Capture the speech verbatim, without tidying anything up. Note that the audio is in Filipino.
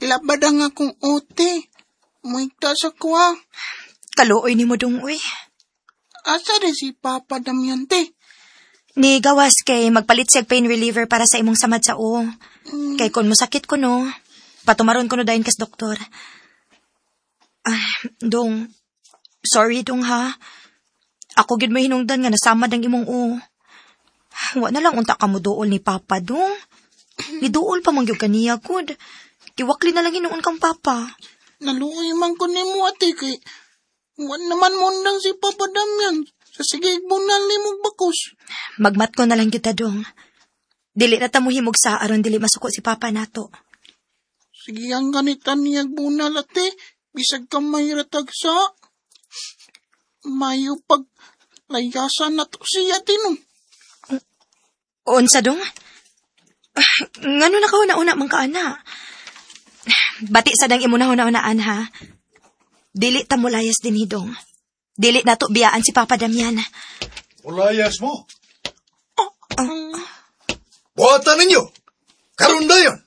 Labad ang akong ote. Muigta sa kuha. Kaluoy ni mo dong, uy. Asa rin si Papa Damian, te? Ni gawas kay magpalit siya pain reliever para sa imong samad sa o. Mm. Kay kon musakit ko no, patumaron ko no dayon kas doktor. Ah, dong, sorry dong ha. Ako gid may hinungdan nga nasamad ang imong o. Wa na lang unta ka mo duol ni Papa dong. Ni duol pa man gyud kaniya gud. Kiwakli na lang hinuon kang Papa. Naluoy man ko ni mo, ate, kay wa naman mundang si Papa Damian. Sa sige bunal ni mong bakos. Magmat ko na lang kita dong. Dili na ta mo himog sa aron dili masuko si Papa nato. Sige ang ganitan niyag bunal, ate. Bisag ka mahiratag sa mayo pag layasan na to siya, tinong. Unsa dong? Ah, ngano na kauna-una man ka ana? Bati sa dang imuna-una-unaan ha. Dili ta mo layas din hidong. Dili na to biyaan si Papa Damian. Ulayas mo. Oh, oh. Buhatan ninyo. Karon dayon.